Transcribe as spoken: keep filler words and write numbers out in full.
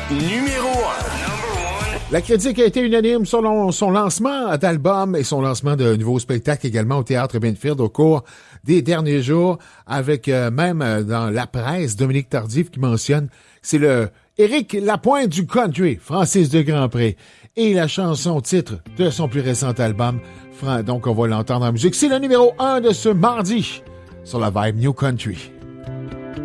numéro un. La critique a été unanime sur son, son lancement d'album et son lancement de nouveaux spectacles également au Théâtre Binfield au cours des derniers jours, avec euh, même euh, dans la presse, Dominique Tardif qui mentionne c'est le Éric Lapointe du country, Francis de Grandpré, et la chanson titre de son plus récent album. Donc on va l'entendre en musique. C'est le numéro un de ce mardi sur la Vibe New Country.